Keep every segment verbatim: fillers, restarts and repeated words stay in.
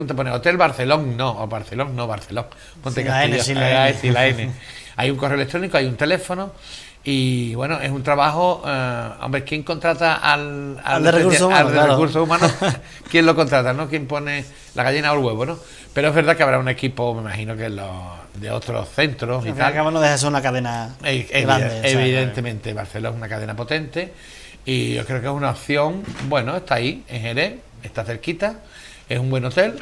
te pone Hotel Barcelona, no, o Barcelona, no, Barcelona. Ponte sin la N, sin la N. Sin la N. Hay un correo electrónico, hay un teléfono. Y bueno, es un trabajo. Eh, hombre, ¿quién contrata al, al, al de recursos humanos? Al de claro. recursos humanos? ¿Quién lo contrata? ¿No? ¿Quién pone la gallina o el huevo? ¿No? Pero es verdad que habrá un equipo, me imagino que los, de otros centros. Al y fin y al tal. cabo no deja de ser una cadena Eh, grande. evident- o sea, evidentemente, claro. Barcelona es una cadena potente. Y yo creo que es una opción. Bueno, está ahí, en Jerez, está cerquita. Es un buen hotel.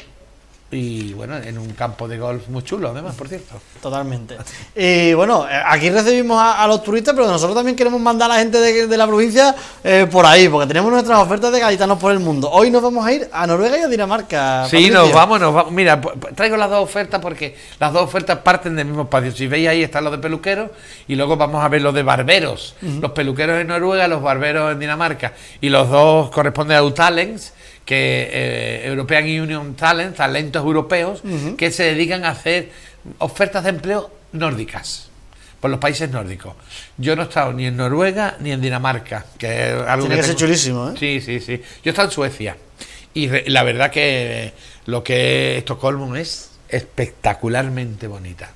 Y bueno, en un campo de golf muy chulo, además, por cierto. Totalmente. Y bueno, aquí recibimos a, a los turistas, pero nosotros también queremos mandar a la gente de, de la provincia eh, por ahí, porque tenemos nuestras ofertas de gaditanos por el mundo. Hoy nos vamos a ir a Noruega y a Dinamarca. Sí, Patricia. nos vamos, nos vamos. Mira, traigo las dos ofertas porque las dos ofertas parten del mismo espacio. Si veis ahí están los de peluqueros y luego vamos a ver los de barberos. Uh-huh. Los peluqueros en Noruega, los barberos en Dinamarca. Y los dos corresponden a Utalens, que eh, European Union Talent, talentos europeos, uh-huh. que se dedican a hacer ofertas de empleo nórdicas, por los países nórdicos. Yo no he estado ni en Noruega ni en Dinamarca, que es algo Tiene que que ser tengo... chulísimo, ¿eh? Sí, sí, sí. Yo he estado en Suecia y re- la verdad que lo que es Estocolmo es espectacularmente bonita.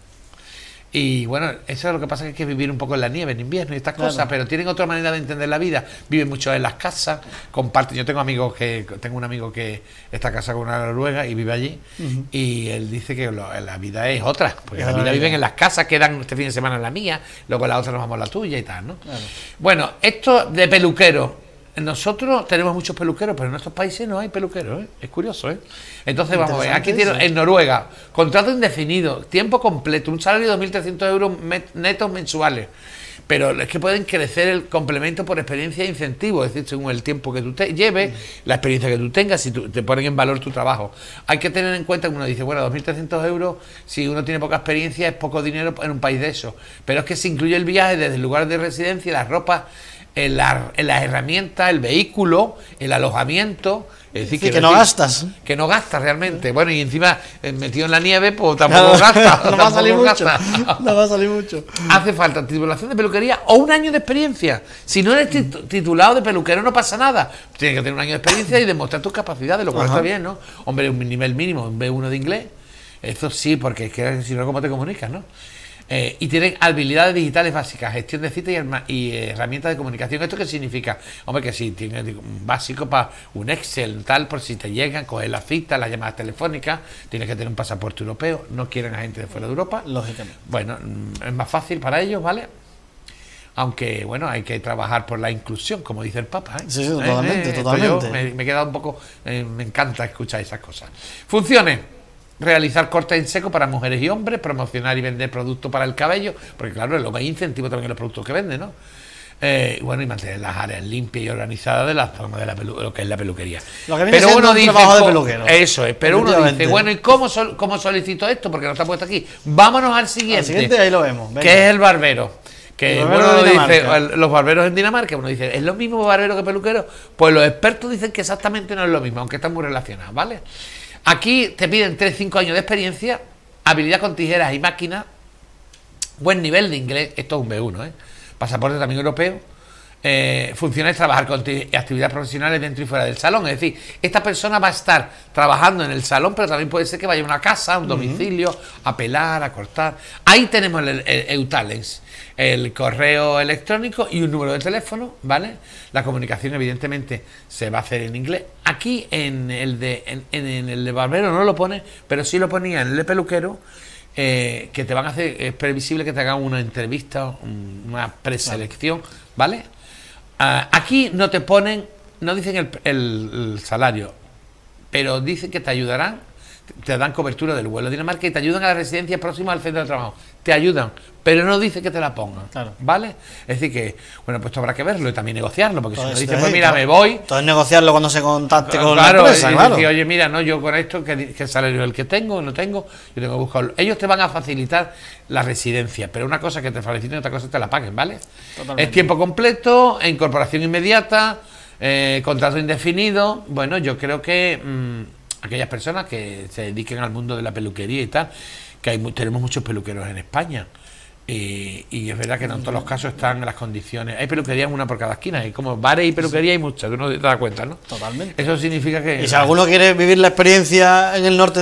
Y bueno, eso es lo que pasa, que hay que vivir un poco en la nieve, en invierno y estas claro. cosas, pero tienen otra manera de entender la vida. Viven mucho en las casas, comparten. Yo tengo amigos que, tengo un amigo que está casado con una noruega y vive allí, uh-huh. y él dice que lo, la vida es otra, porque es la vida viven vida. en las casas, quedan este fin de semana en la mía, luego la otra nos vamos a la tuya y tal, ¿no? Claro. Bueno, esto de peluquero. Nosotros tenemos muchos peluqueros, pero en nuestros países no hay peluqueros, ¿eh? Es curioso, ¿eh? Entonces vamos a ver, aquí tiene en Noruega, contrato indefinido, tiempo completo, un salario de dos mil trescientos euros netos mensuales, pero es que pueden crecer el complemento por experiencia e incentivo, es decir, según el tiempo que tú te lleves, mm. la experiencia que tú tengas, si tú, te ponen en valor tu trabajo. Hay que tener en cuenta que uno dice, bueno, dos mil trescientos euros, si uno tiene poca experiencia, es poco dinero en un país de eso, pero es que se incluye el viaje desde el lugar de residencia, las ropas, en, la, en las herramientas, el vehículo, el alojamiento. Es decir, sí, que, que no decir, gastas. Que no gastas realmente. Bueno, y encima eh, metido en la nieve, pues tampoco gasta. No va a salir mucho. No va a salir mucho. Hace falta titulación de peluquería o un año de experiencia. Si no eres tit titulado de peluquero, no pasa nada. Tienes que tener un año de experiencia y demostrar tus capacidades, lo cual Ajá. está bien, ¿no? Hombre, un nivel mínimo, un B uno de inglés. Eso sí, porque es que si no, ¿cómo te comunicas, no? Eh, y tienen habilidades digitales básicas, gestión de citas y, y eh, herramientas de comunicación. ¿Esto qué significa? Hombre, que sí, tiene un básico para un Excel, tal, por si te llegan, coger las citas, las llamadas telefónicas, tienes que tener un pasaporte europeo, no quieren a gente de fuera de Europa. Lógicamente. Bueno, es más fácil para ellos, ¿vale? Aunque, bueno, hay que trabajar por la inclusión, como dice el Papa, ¿eh? Sí, sí, totalmente, eh, totalmente. Yo me, me he quedado un poco, eh, me encanta escuchar esas cosas. Funciones. Realizar cortes en seco para mujeres y hombres, promocionar y vender productos para el cabello, porque claro, lo más incentivo también en los productos que venden, ¿no? Eh, bueno, y mantener las áreas limpias y organizadas de la zona de la pelu lo que es la peluquería. Lo que viene pero uno un dice, trabajo de peluquero. Eso es, pero uno dice, bueno, ¿y cómo, sol cómo solicito esto? Porque no está puesto aquí. Vámonos al siguiente. Al siguiente, ahí lo vemos. Venga. Que es el barbero. Que el bueno, uno dice, el, los barberos en Dinamarca, uno dice, ¿es lo mismo barbero que peluquero? Pues los expertos dicen que exactamente no es lo mismo, aunque están muy relacionados, ¿vale? Aquí te piden tres a cinco años de experiencia, habilidad con tijeras y máquinas, buen nivel de inglés, esto es un B uno, ¿eh? Pasaporte también europeo, eh, funciones trabajar con actividades profesionales dentro y fuera del salón, es decir, esta persona va a estar trabajando en el salón, pero también puede ser que vaya a una casa, a un domicilio, uh-huh. a pelar, a cortar. Ahí tenemos el, el, el Eutalens, el correo electrónico y un número de teléfono, ¿vale? La comunicación evidentemente se va a hacer en inglés. Aquí en el de en, en el de barbero no lo pone, pero sí lo ponía en el de peluquero, eh, que te van a hacer, es previsible que te hagan una entrevista, una preselección, ¿vale? Uh, aquí no te ponen, no dicen el, el, el salario, pero dicen que te ayudarán, te dan cobertura del vuelo a Dinamarca y te ayudan a la residencia próxima al centro de trabajo. Te ayudan, pero no dice que te la pongan, claro. ¿Vale? Es decir que, bueno, pues esto habrá que verlo y también negociarlo, porque todo si no dice, pues mira, todo, me voy... Todo es negociarlo cuando se contacte con claro, la empresa, y claro. Decir, oye, mira, no, yo con esto, ¿qué, qué salario es el que tengo? No tengo, yo tengo que buscarlo. Ellos te van a facilitar la residencia, pero una cosa que te faciliten y otra cosa te la paguen, ¿vale? Totalmente. Es tiempo completo, incorporación inmediata, eh, contrato indefinido. Bueno, yo creo que mmm, aquellas personas que se dediquen al mundo de la peluquería y tal, que hay, tenemos muchos peluqueros en España, Y, y es verdad que no en todos los casos están en las condiciones. Hay peluquerías una por cada esquina, hay como bares y peluquerías hay muchas, tú no te das cuenta, ¿no? Totalmente. Eso significa que... Y si alguno quiere vivir la experiencia en el norte